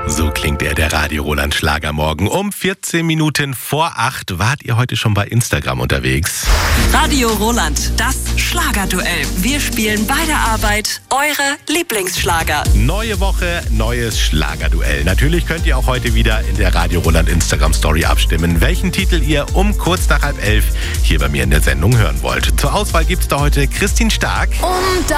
So klingt der Radio Roland Schlagermorgen. Um 14 Minuten vor 8 wart ihr heute schon bei Instagram unterwegs. Radio Roland, das Schlagerduell. Wir spielen bei der Arbeit eure Lieblingsschlager. Neue Woche, neues Schlagerduell. Natürlich könnt ihr auch heute wieder in der Radio Roland Instagram Story abstimmen, welchen Titel ihr um kurz nach 10:30 hier bei mir in der Sendung hören wollt. Zur Auswahl gibt's da heute Christine Stark.